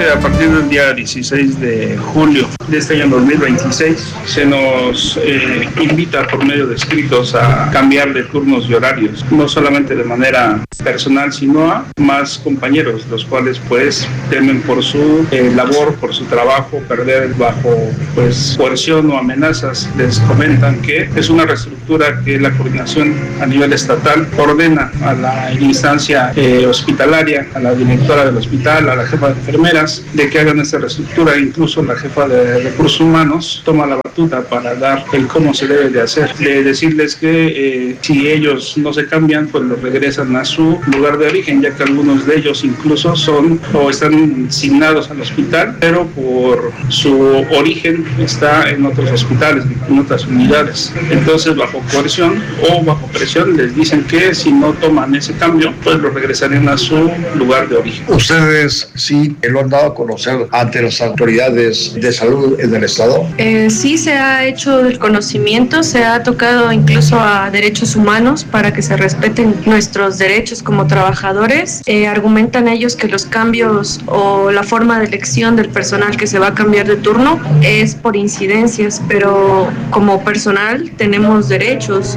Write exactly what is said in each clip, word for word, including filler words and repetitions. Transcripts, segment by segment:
que a partir del día dieciséis de julio de este año dos mil veintiséis se nos eh, invita por medio de escritos a cambiar de turnos y horarios, no solamente de manera personal, sino a más compañeros, los cuales pues temen por su eh, labor, por su trabajo, perder bajo pues coerción o amenazas. Les comentan que es una reestructura que la coordinación a nivel estatal ordena a la instancia eh, hospitalaria, a la directora del hospital, a la jefa de enfermeras, de que hagan esta reestructura. Incluso la jefa de recursos humanos toma la batuta para dar el cómo se debe de hacer, de decirles que eh, si ellos no se cambian, pues los regresan a su lugar de origen, ya que algunos de ellos incluso son o están asignados al hospital, pero por su origen está en otros hospitales, en otras unidades. Entonces, bajo coerción o bajo presión, les dicen que si no toman ese cambio, pues los regresarían a su lugar de origen. ¿Ustedes sí lo han dado a conocer ante las autoridades de salud en el estado? Eh, sí se ha hecho el conocimiento, se ha tocado incluso a derechos humanos para que se respeten nuestros derechos como trabajadores. Eh, argumentan ellos que los cambios o la forma de elección del personal que se va a cambiar de turno es por incidencias, pero como personal tenemos derechos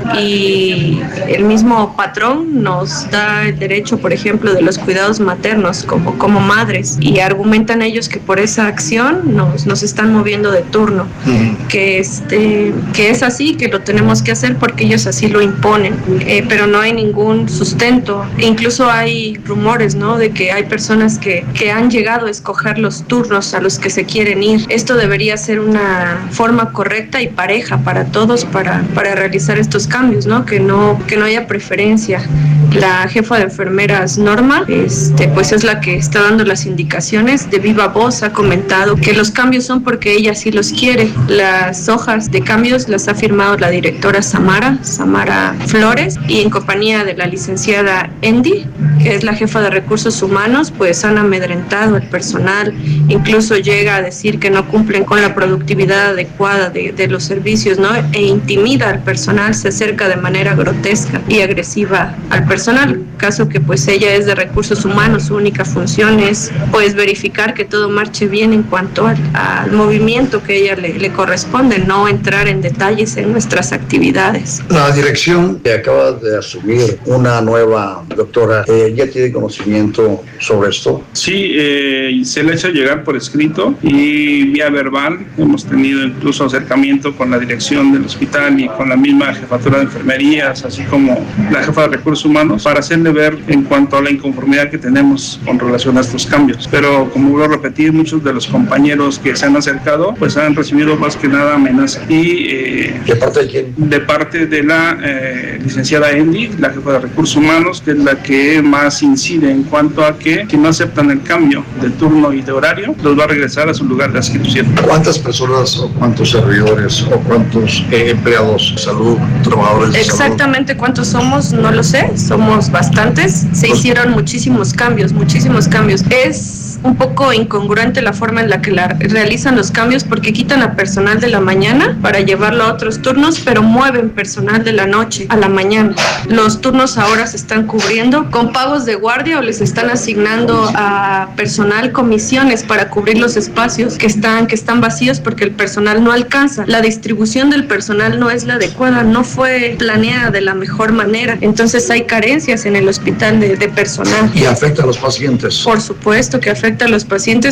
y el mismo patrón nos da el derecho, por ejemplo, de los cuidados maternos como, como madres, y argumentan ellos que por esa acción nos, nos están moviendo de turno, uh-huh. que, este, que es así, que lo tenemos que hacer porque ellos así lo imponen, eh, pero no hay ningún sustento. E incluso hay rumores, ¿no?, de que hay personas que, que han llegado a escoger los turnos a los que se quieren ir. Esto debería ser una forma correcta y pareja para todos para, para realizar estos cambios, ¿no?, que no, que no haya preferencia. La jefa de enfermeras, Norma, este, pues es la que está dando las indicaciones. De viva voz ha comentado que los cambios son porque ella sí los quiere. Las hojas de cambios las ha firmado la directora Samara, Samara Flores, y en compañía de la licenciada Andy, que es la jefa de recursos humanos, pues han amedrentado al personal. Incluso llega a decir que no cumplen con la productividad adecuada de, de los servicios, ¿no?, e intimida al personal, se acerca de manera grotesca y agresiva al personal, caso que pues ella es de recursos humanos, su única función es pues verificar que todo marche bien en cuanto al, al movimiento que ella le, le corresponde, no entrar en detalles en nuestras actividades. La dirección que acaba de asumir una nueva doctora, eh, ¿ya tiene conocimiento sobre esto? Sí, eh, se le ha hecho llegar por escrito y vía verbal. Hemos tenido incluso acercamiento con la dirección del hospital y con la misma jefatura de enfermerías, así como la jefa de recursos humanos, para hacerle ver en cuanto a la inconformidad que tenemos con relación a estos cambios. Pero como vuelvo a repetir, muchos de los compañeros que se han acercado pues han recibido más que nada amenaza. Y eh, ¿de parte de quién? De parte de la eh, licenciada Andy, la jefa de recursos humanos, que es la que más incide en cuanto a que si no aceptan el cambio de turno y de horario, los va a regresar a su lugar de adscripción. ¿Cuántas personas o cuántos servidores o cuántos eh, empleados de salud, trabajadores de Exactamente salud? cuántos somos, no lo sé, somos bastantes. Se hicieron muchísimos cambios, muchísimos cambios. Es un poco incongruente la forma en la que la realizan los cambios, porque quitan a personal de la mañana para llevarlo a otros turnos, pero mueven personal de la noche a la mañana. Los turnos ahora se están cubriendo con pagos de guardia o les están asignando a personal comisiones para cubrir los espacios que están, que están vacíos porque el personal no alcanza. La distribución del personal no es la adecuada, no fue planeada de la mejor manera. Entonces hay carencias en el hospital de, de personal. ¿Y afecta a los pacientes? Por supuesto que afecta a los pacientes.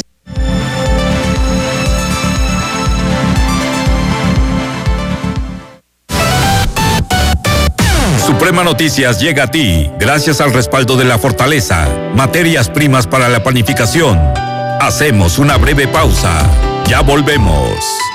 Suprema Noticias llega a ti gracias al respaldo de La Fortaleza, materias primas para la panificación. Hacemos una breve pausa. Ya volvemos.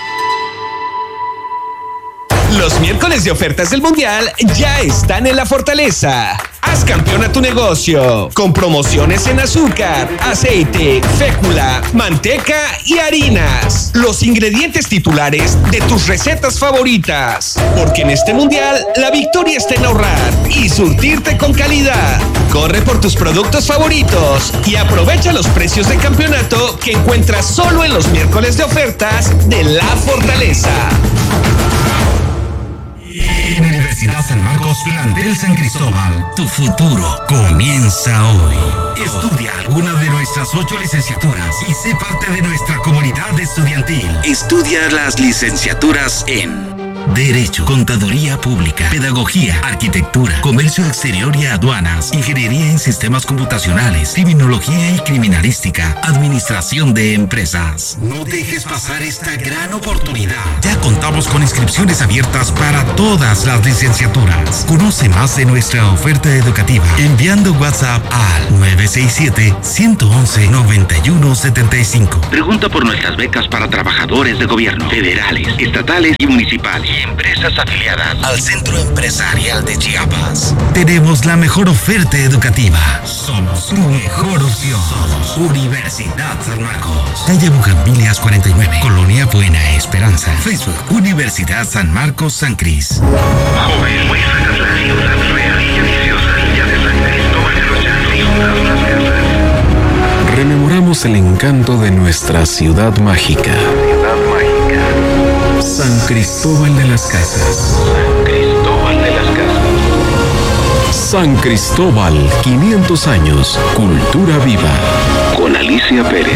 Los miércoles de ofertas del Mundial ya están en La Fortaleza. Haz campeón a tu negocio con promociones en azúcar, aceite, fécula, manteca y harinas. Los ingredientes titulares de tus recetas favoritas. Porque en este Mundial la victoria está en ahorrar y surtirte con calidad. Corre por tus productos favoritos y aprovecha los precios de campeonato que encuentras solo en los miércoles de ofertas de La Fortaleza. Universidad San Marcos, plantel San Cristóbal. Tu futuro comienza hoy. Estudia alguna de nuestras ocho licenciaturas y sé parte de nuestra comunidad estudiantil. Estudia las licenciaturas en Derecho, Contaduría Pública, Pedagogía, Arquitectura, Comercio Exterior y Aduanas, Ingeniería en Sistemas Computacionales, Criminología y Criminalística, Administración de Empresas. No dejes pasar esta gran oportunidad. Ya contamos con inscripciones abiertas para todas las licenciaturas. Conoce más de nuestra oferta educativa enviando WhatsApp al nueve seis siete, uno uno uno, nueve uno siete cinco. Pregunta por nuestras becas para trabajadores de gobierno, federales, estatales y municipales. Empresas afiliadas al Centro Empresarial de Chiapas. Tenemos la mejor oferta educativa. Somos tu mejor opción. Somos Universidad San Marcos. Calle Bugambilias cuarenta y nueve, Colonia Buena Esperanza. Facebook, Universidad San Marcos San Cris. Joven, muéstranos la ciudad real y deliciosa ya de San Cristóbal de los Llanos y las casas. Rememoramos el encanto de nuestra ciudad mágica. Ciudad mágica. San Cristóbal de las Casas. San Cristóbal de las Casas. San Cristóbal, quinientos años, cultura viva. Con Alicia Pérez.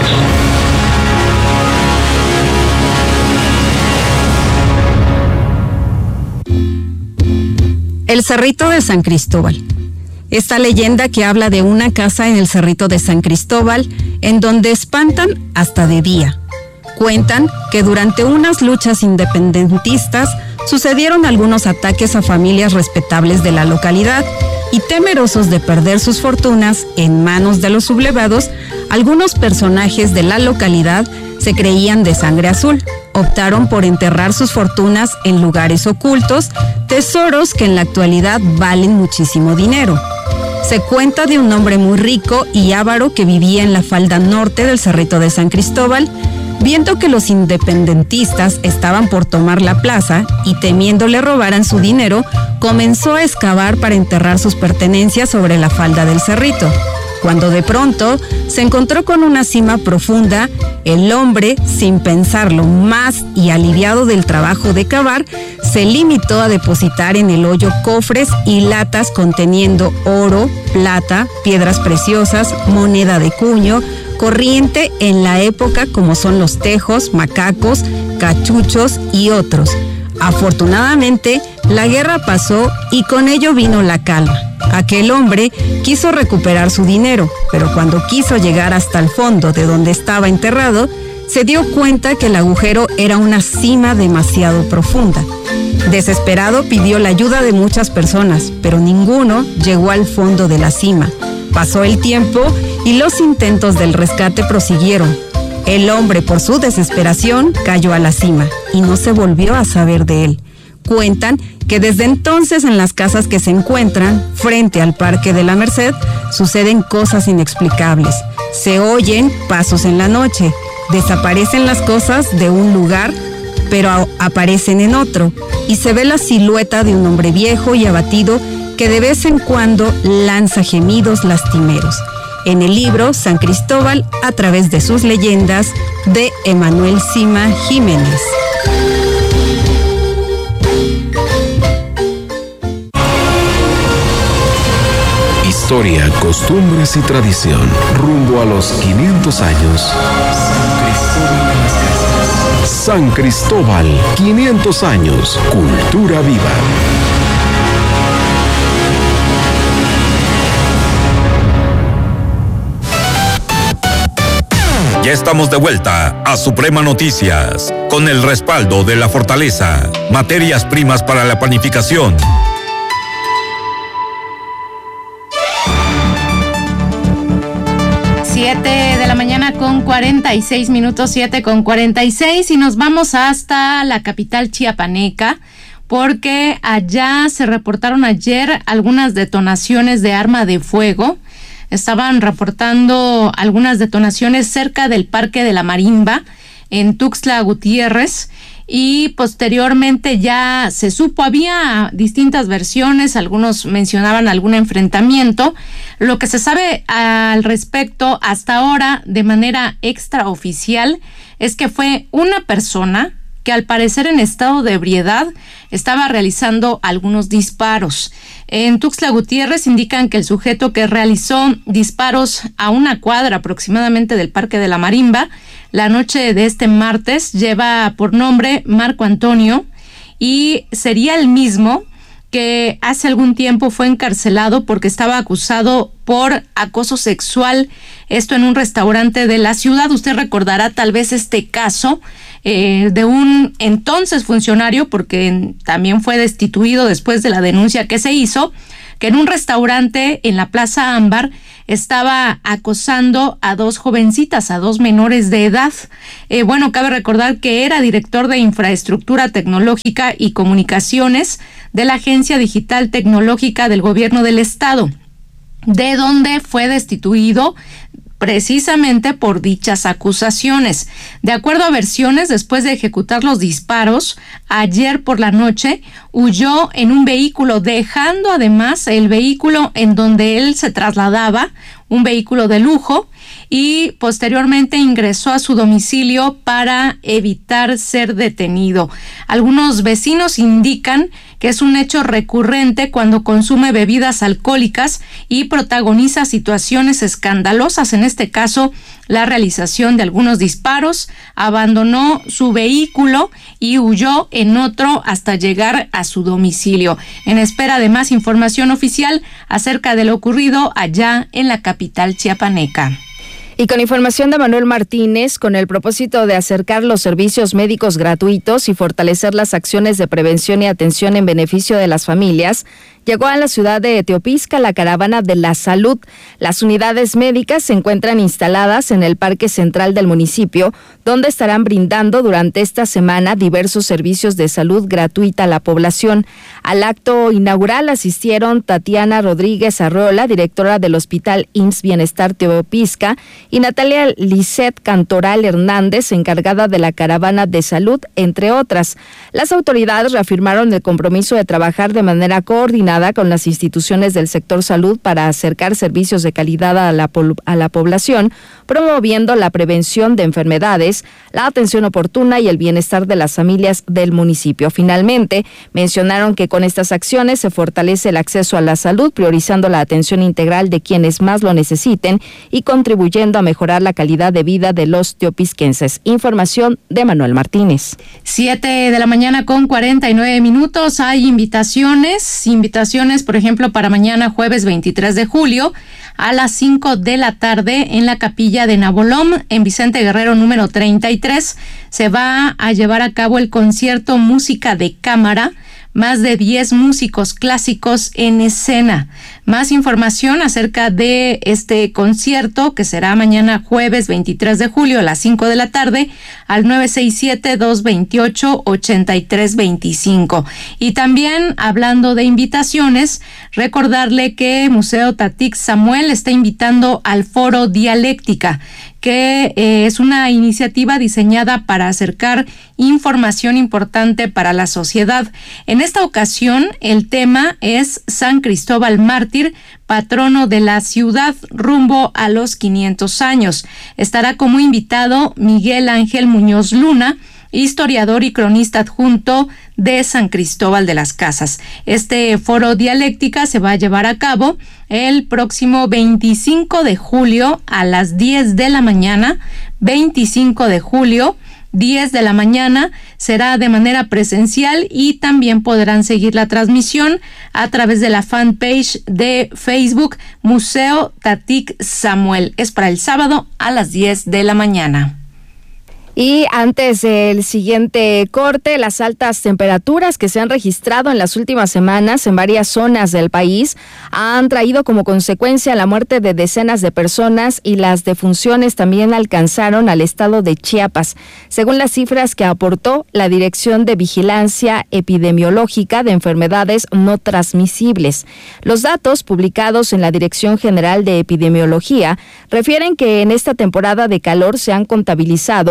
El Cerrito de San Cristóbal. Esta leyenda que habla de una casa en el Cerrito de San Cristóbal, en donde espantan hasta de día. Cuentan que durante unas luchas independentistas sucedieron algunos ataques a familias respetables de la localidad y temerosos de perder sus fortunas en manos de los sublevados, algunos personajes de la localidad se creían de sangre azul. Optaron por enterrar sus fortunas en lugares ocultos, tesoros que en la actualidad valen muchísimo dinero. Se cuenta de un hombre muy rico y avaro que vivía en la falda norte del Cerrito de San Cristóbal. Viendo que los independentistas estaban por tomar la plaza y temiendo le robaran su dinero, comenzó a excavar para enterrar sus pertenencias sobre la falda del cerrito. Cuando de pronto se encontró con una sima profunda, el hombre, sin pensarlo más y aliviado del trabajo de cavar, se limitó a depositar en el hoyo cofres y latas conteniendo oro, plata, piedras preciosas, moneda de cuño, corriente en la época como son los tejos, macacos, cachuchos y otros. Afortunadamente, la guerra pasó y con ello vino la calma. Aquel hombre quiso recuperar su dinero, pero cuando quiso llegar hasta el fondo de donde estaba enterrado, se dio cuenta que el agujero era una sima demasiado profunda. Desesperado pidió la ayuda de muchas personas, pero ninguno llegó al fondo de la sima. Pasó el tiempo y los intentos del rescate prosiguieron. El hombre, por su desesperación, cayó a la cima y no se volvió a saber de él. Cuentan que desde entonces en las casas que se encuentran frente al Parque de la Merced suceden cosas inexplicables. Se oyen pasos en la noche, desaparecen las cosas de un lugar, pero aparecen en otro, y se ve la silueta de un hombre viejo y abatido que de vez en cuando lanza gemidos lastimeros. En el libro San Cristóbal a través de sus leyendas, de Emanuel Sima Jiménez. Historia, costumbres y tradición. Rumbo a los quinientos años. San Cristóbal, San Cristóbal, quinientos años. Cultura viva. Ya estamos de vuelta a Suprema Noticias, con el respaldo de La Fortaleza, materias primas para la panificación. Siete de la mañana con cuarenta y seis minutos, siete con cuarenta y seis, y nos vamos hasta la capital chiapaneca, porque allá se reportaron ayer algunas detonaciones de arma de fuego. Estaban reportando algunas detonaciones cerca del Parque de la Marimba, en Tuxtla Gutiérrez, y posteriormente ya se supo, había distintas versiones, algunos mencionaban algún enfrentamiento. Lo que se sabe al respecto hasta ahora de manera extraoficial es que fue una persona que al parecer en estado de ebriedad estaba realizando algunos disparos. En Tuxtla Gutiérrez indican que el sujeto que realizó disparos a una cuadra aproximadamente del Parque de la Marimba la noche de este martes lleva por nombre Marco Antonio y sería el mismo que hace algún tiempo fue encarcelado porque estaba acusado por acoso sexual, esto en un restaurante de la ciudad. Usted recordará tal vez este caso eh, de un entonces funcionario, porque también fue destituido después de la denuncia que se hizo, que en un restaurante en la Plaza Ámbar estaba acosando a dos jovencitas, a dos menores de edad. Eh, bueno, cabe recordar que era director de Infraestructura Tecnológica y Comunicaciones de la Agencia Digital Tecnológica del Gobierno del Estado, de donde fue destituido precisamente por dichas acusaciones. De acuerdo a versiones, después de ejecutar los disparos, ayer por la noche huyó en un vehículo, dejando además el vehículo en donde él se trasladaba, un vehículo de lujo, y posteriormente ingresó a su domicilio para evitar ser detenido. Algunos vecinos indican que es un hecho recurrente cuando consume bebidas alcohólicas y protagoniza situaciones escandalosas, en este caso la realización de algunos disparos, abandonó su vehículo y huyó en otro hasta llegar a su domicilio, en espera de más información oficial acerca de lo ocurrido allá en la capital chiapaneca. Y con información de Manuel Martínez, con el propósito de acercar los servicios médicos gratuitos y fortalecer las acciones de prevención y atención en beneficio de las familias, llegó a la ciudad de Teopisca la Caravana de la Salud. Las unidades médicas se encuentran instaladas en el Parque Central del municipio, donde estarán brindando durante esta semana diversos servicios de salud gratuita a la población. Al acto inaugural asistieron Tatiana Rodríguez Arreola, directora del Hospital I M S S Bienestar Teopisca, y Natalia Lisset Cantoral Hernández, encargada de la Caravana de Salud, entre otras. Las autoridades reafirmaron el compromiso de trabajar de manera coordinada con las instituciones del sector salud para acercar servicios de calidad a la, a la población, promoviendo la prevención de enfermedades, la atención oportuna y el bienestar de las familias del municipio. Finalmente, mencionaron que con estas acciones se fortalece el acceso a la salud, priorizando la atención integral de quienes más lo necesiten y contribuyendo a mejorar la calidad de vida de los teopisquenses. Información de Manuel Martínez. Siete de la mañana con cuarenta y nueve minutos. Hay invitaciones, invitaciones por ejemplo, para mañana jueves veintitrés de julio a las cinco de la tarde en la capilla de Nabolom, en Vicente Guerrero número treinta y tres, se va a llevar a cabo el concierto Música de Cámara, más de diez músicos clásicos en escena. Más información acerca de este concierto, que será mañana jueves veintitrés de julio a las cinco de la tarde, al nueve seis siete, dos dos ocho, ocho tres dos cinco. Y también, hablando de invitaciones, recordarle que Museo Tatic Samuel está invitando al Foro Dialéctica, que eh, es una iniciativa diseñada para acercar información importante para la sociedad. En esta ocasión, el tema es San Cristóbal Mártir, patrono de la ciudad rumbo a los quinientos años. Estará como invitado Miguel Ángel Muñoz Luna, historiador y cronista adjunto de San Cristóbal de las Casas. Este foro dialéctica se va a llevar a cabo el próximo veinticinco de julio a las diez de la mañana. veinticinco de julio, diez de la mañana, será de manera presencial y también podrán seguir la transmisión a través de la fanpage de Facebook Museo Tatic Samuel. Es para el sábado a las diez de la mañana. Y antes del siguiente corte, las altas temperaturas que se han registrado en las últimas semanas en varias zonas del país han traído como consecuencia la muerte de decenas de personas y las defunciones también alcanzaron al estado de Chiapas, según las cifras que aportó la Dirección de Vigilancia Epidemiológica de Enfermedades No Transmisibles. Los datos publicados en la Dirección General de Epidemiología refieren que en esta temporada de calor se han contabilizado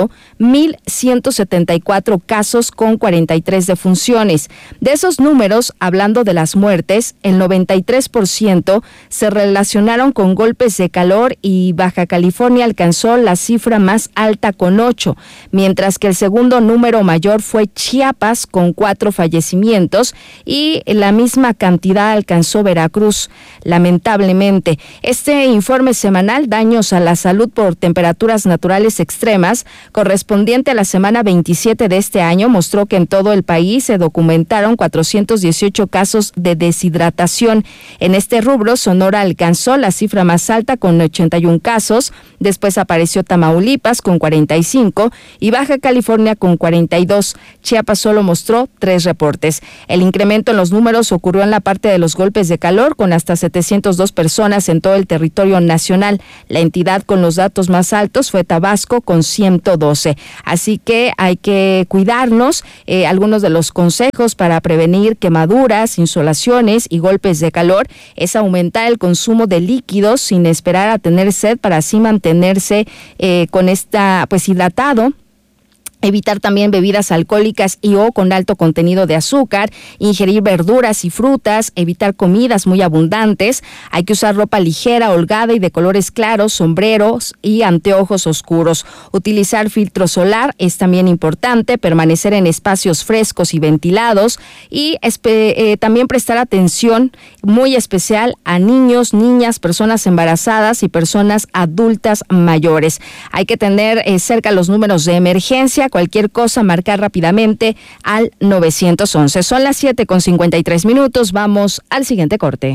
mil ciento setenta y cuatro casos con cuarenta y tres defunciones. De esos números, hablando de las muertes, el noventa y tres por ciento se relacionaron con golpes de calor y Baja California alcanzó la cifra más alta con ocho, mientras que el segundo número mayor fue Chiapas con cuatro fallecimientos y la misma cantidad alcanzó Veracruz. Lamentablemente, este informe semanal, Daños a la Salud por Temperaturas Naturales Extremas, correspondiente a la semana veintisiete de este año, mostró que en todo el país se documentaron cuatrocientos dieciocho casos de deshidratación. En este rubro, Sonora alcanzó la cifra más alta con ochenta y uno casos, después apareció Tamaulipas con cuarenta y cinco y Baja California con cuarenta y dos. Chiapas solo mostró tres reportes. El incremento en los números ocurrió en la parte de los golpes de calor, con hasta setecientas dos personas en todo el territorio nacional. La entidad con los datos más altos fue Tabasco con ciento doce. Así que hay que cuidarnos. Eh, algunos de los consejos para prevenir quemaduras, insolaciones y golpes de calor es aumentar el consumo de líquidos sin esperar a tener sed para así mantenerse eh, con esta, pues hidratado. Evitar también bebidas alcohólicas y o con alto contenido de azúcar, ingerir verduras y frutas, evitar comidas muy abundantes. Hay que usar ropa ligera, holgada y de colores claros, sombreros y anteojos oscuros. Utilizar filtro solar es también importante, permanecer en espacios frescos y ventilados y espe- eh, también prestar atención muy especial a niños, niñas, personas embarazadas y personas adultas mayores. Hay que tener eh, cerca los números de emergencia. Cualquier cosa, marcar rápidamente al nueve once. Son las siete con cincuenta y tres minutos. Vamos al siguiente corte.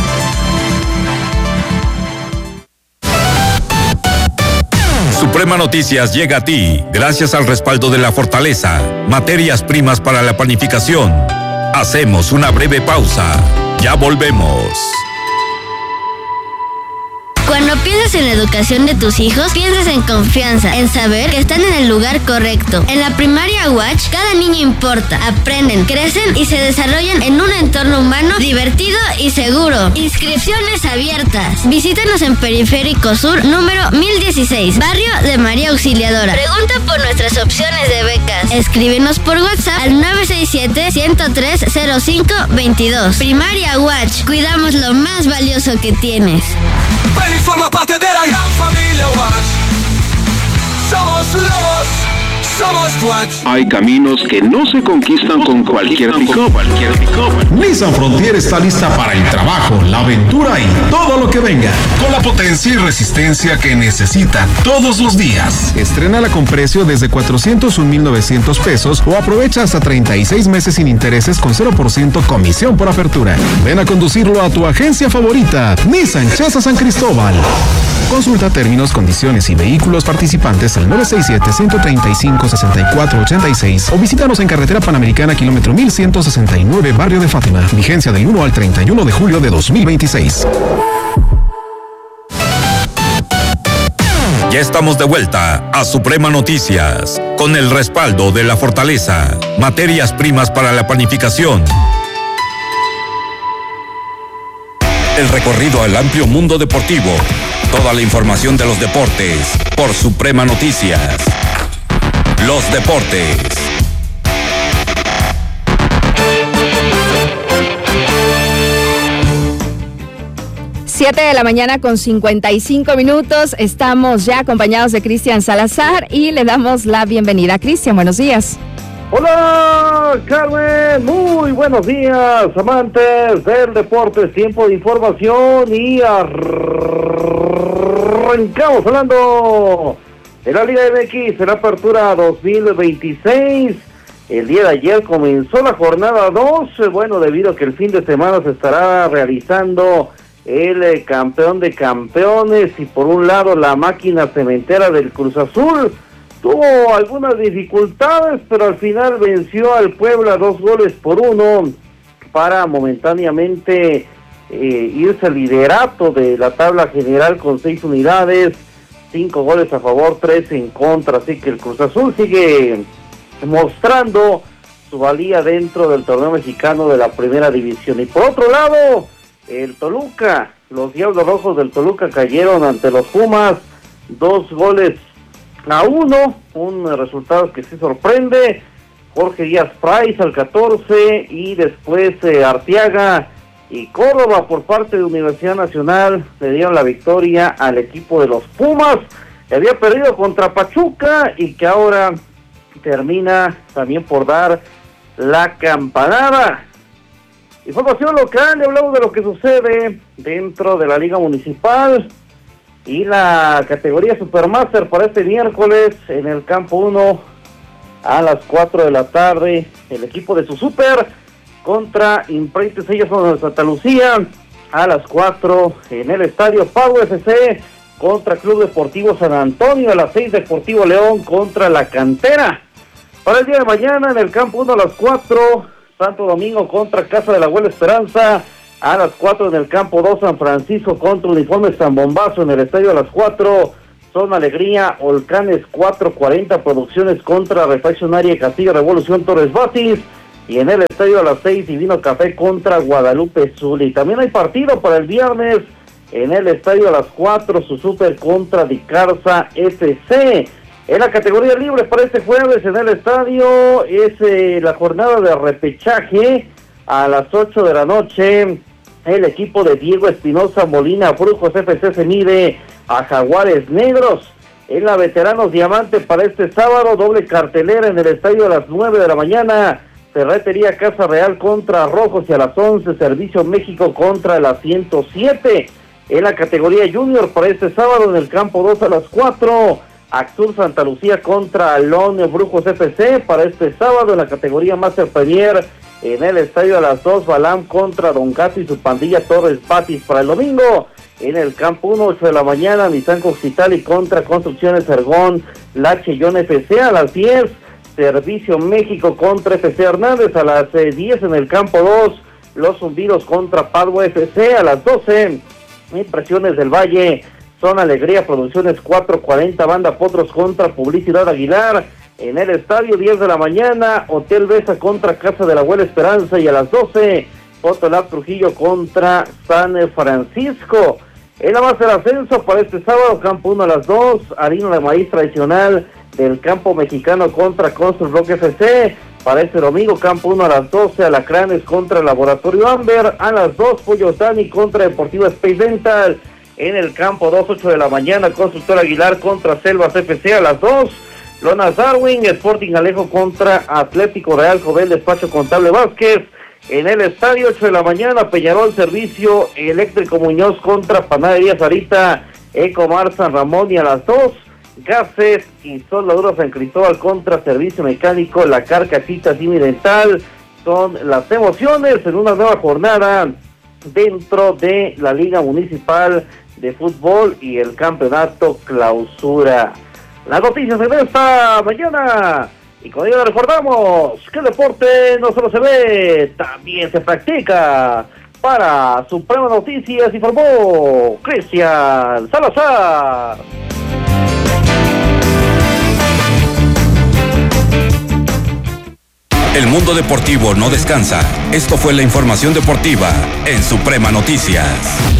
Suprema Noticias llega a ti gracias al respaldo de La Fortaleza, materias primas para la panificación. Hacemos una breve pausa. Ya volvemos. Cuando piensas en la educación de tus hijos, piensas en confianza, en saber que están en el lugar correcto. En la primaria Watch, cada niño importa. Aprenden, crecen y se desarrollan en un entorno humano divertido y seguro. Inscripciones abiertas. Visítanos en Periférico Sur, número mil dieciséis, barrio de María Auxiliadora. Pregunta por nuestras opciones de becas. Escríbenos por WhatsApp al nueve seis siete, uno cero tres, cero cinco dos dos. Primaria Watch, cuidamos lo más valioso que tienes. Ven y forma parte de la gran familia Watch. Somos los, somos Watch. Hay caminos que no se conquistan con cualquier pick-up. Nissan Frontier está lista para el trabajo, la aventura y todo lo que venga. Con la potencia y resistencia que necesita todos los días. Estrénala con precio desde cuatrocientos un mil novecientos pesos o aprovecha hasta treinta y seis meses sin intereses con cero por ciento comisión por apertura. Ven a conducirlo a tu agencia favorita, Nissan Chasa San Cristóbal. Consulta términos, condiciones y vehículos participantes al nueve seis siete, uno tres cinco, seis cuatro ocho seis o visítanos en Carretera Panamericana, kilómetro mil ciento sesenta y nueve, Barrio de Fátima. Vigencia del uno al treinta y uno de julio de dos mil veintiséis. Ya estamos de vuelta a Suprema Noticias, con el respaldo de La Fortaleza, materias primas para la panificación. El recorrido al amplio mundo deportivo. Toda la información de los deportes por Suprema Noticias. Los deportes. Siete de la mañana con cincuenta y cinco minutos. Estamos ya acompañados de Cristian Salazar y le damos la bienvenida. Cristian, buenos días. Hola, Carmen, muy buenos días, amantes del deporte. Es tiempo de información y arrancamos hablando de la Liga M X en la apertura dos mil veintiséis. El día de ayer comenzó la jornada dos, bueno, debido a que el fin de semana se estará realizando el eh, campeón de campeones y por un lado la máquina cementera del Cruz Azul. Tuvo algunas dificultades, pero al final venció al Puebla dos goles por uno para momentáneamente eh, irse al liderato de la tabla general con seis unidades, cinco goles a favor, tres en contra. Así que el Cruz Azul sigue mostrando su valía dentro del torneo mexicano de la primera división. Y por otro lado, el Toluca, los Diablos Rojos del Toluca cayeron ante los Pumas, dos goles a uno, un resultado que sí sorprende. Jorge Díaz Price al catorce y después eh, Arteaga y Córdoba por parte de Universidad Nacional le dieron la victoria al equipo de los Pumas, que había perdido contra Pachuca y que ahora termina también por dar la campanada. Información local, le hablamos de lo que sucede dentro de la Liga Municipal y la categoría Supermaster para este miércoles en el campo uno a las cuatro de la tarde. El equipo de su Super contra Imprentes Sellos de Santa Lucía a las cuatro en el estadio Pago F C contra Club Deportivo San Antonio, a las seis Deportivo León contra La Cantera. Para el día de mañana en el campo uno a las cuatro, Santo Domingo contra Casa de la Abuela Esperanza, a las cuatro en el campo dos San Francisco contra Uniformes San Bombazo, en el estadio a las cuatro, Son Alegría, Volcanes cuatro cuarenta Producciones contra Refaccionaria Castillo Revolución Torres Batis, y en el estadio a las seis Divino Café contra Guadalupe Zuli. También hay partido para el viernes en el estadio a las cuatro, su Super contra Dicarza F C. En la categoría libre para este jueves en el estadio es eh, la jornada de repechaje a las ocho de la noche. El equipo de Diego Espinosa Molina Brujos F C se mide a Jaguares Negros. En la Veteranos Diamante para este sábado, doble cartelera en el estadio a las nueve de la mañana. Ferretería Casa Real contra Rojos, y a las once Servicio México contra la ciento siete. En la categoría Junior para este sábado en el campo dos a las cuatro. Axur Santa Lucía contra Alón Brujos F C. Para este sábado en la categoría Master Premier en el estadio a las dos, Balam contra Don Gato y su pandilla Torres Batis. Para el domingo en el campo uno, ocho de la mañana, Nissan Coxitali contra Construcciones Ergón Lachellón F C. A las diez, Servicio México contra F C Hernández. A las eh, diez en el campo dos, Los Zumbidos contra Padua F C. A las doce, Impresiones del Valle, Son Alegría Producciones cuatro cuarenta, Banda Potros contra Publicidad Aguilar. En el estadio diez de la mañana, Hotel Besa contra Casa de la Abuela Esperanza, y a las doce, Fotolab Trujillo contra San Francisco. En la base del ascenso para este sábado, campo uno a las dos, Harina de Maíz Tradicional del Campo Mexicano contra Construct Rock F C. Para este domingo, campo uno a las doce, Alacranes contra Laboratorio Amber. A las dos, Pollo Dani contra Deportivo Space Dental. En el campo dos, ocho de la mañana, Constructor Aguilar contra Selvas F C. A las dos, Lonas Darwin, Sporting Alejo contra Atlético Real Joven Despacho Contable Vázquez. En el estadio ocho de la mañana, Peñarol Servicio Eléctrico Muñoz contra Panadería Sarita Ecomar San Ramón. Y a las dos, Gases y Soldadura San Cristóbal contra Servicio Mecánico La Carcachita Dental. Son las emociones en una nueva jornada dentro de la Liga Municipal de Fútbol y el Campeonato Clausura. Las noticias en esta mañana, y con ello recordamos que el deporte no solo se ve, también se practica. Para Suprema Noticias informó Cristian Salazar. El mundo deportivo no descansa. Esto fue la información deportiva en Suprema Noticias.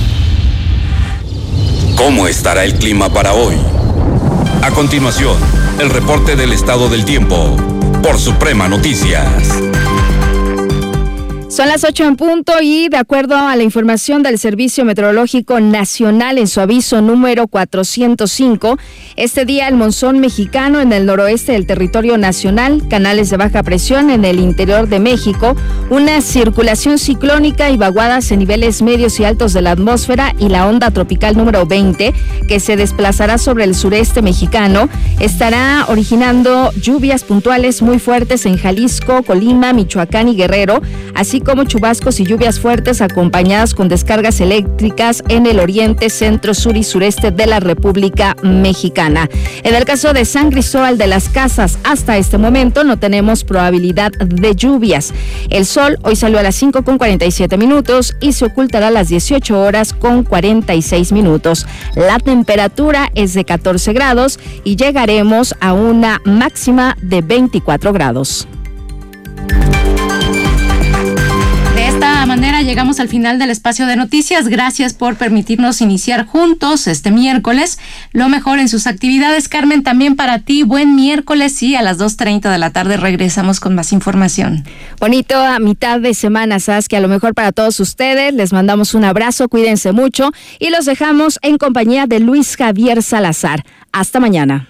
¿Cómo estará el clima para hoy? A continuación, el reporte del estado del tiempo por Suprema Noticias. Son las ocho en punto y de acuerdo a la información del Servicio Meteorológico Nacional en su aviso número cuatrocientos cinco, este día el monzón mexicano en el noroeste del territorio nacional, canales de baja presión en el interior de México, una circulación ciclónica y vaguadas en niveles medios y altos de la atmósfera y la onda tropical número veinte que se desplazará sobre el sureste mexicano, estará originando lluvias puntuales muy fuertes en Jalisco, Colima, Michoacán y Guerrero, así como chubascos y lluvias fuertes acompañadas con descargas eléctricas en el oriente, centro, sur y sureste de la República Mexicana. En el caso de San Cristóbal de las Casas, hasta este momento no tenemos probabilidad de lluvias. El sol hoy salió a las cinco con cuarenta y siete minutos y se ocultará a las dieciocho horas con cuarenta y seis minutos. La temperatura es de catorce grados y llegaremos a una máxima de veinticuatro grados. De esta manera manera llegamos al final del espacio de noticias. Gracias por permitirnos iniciar juntos este miércoles. Lo mejor en sus actividades. Carmen, también para ti, buen miércoles y a las dos treinta de la tarde regresamos con más información. Bonito a mitad de semana, sabes que a lo mejor para todos ustedes. Les mandamos un abrazo, cuídense mucho y los dejamos en compañía de Luis Javier Salazar. Hasta mañana.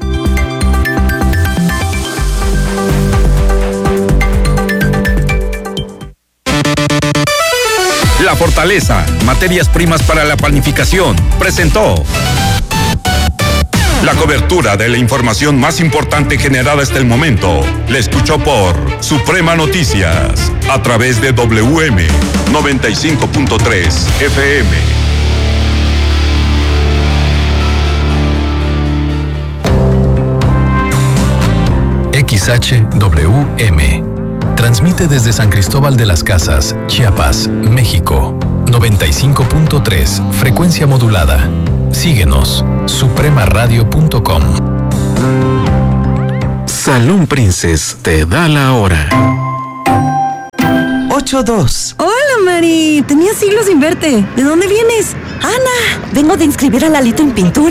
La Fortaleza, materias primas para la panificación, presentó la cobertura de la información más importante generada hasta el momento. La escuchó por Suprema Noticias, a través de W M noventa y cinco punto tres F M. X H W M transmite desde San Cristóbal de las Casas, Chiapas, México. noventa y cinco punto tres, frecuencia modulada. Síguenos, suprema radio punto com. Salón Princess te da la hora. ocho dos. Hola, Mari. Tenía siglos sin verte. ¿De dónde vienes? Ana, vengo de inscribir a Lalito en pintura.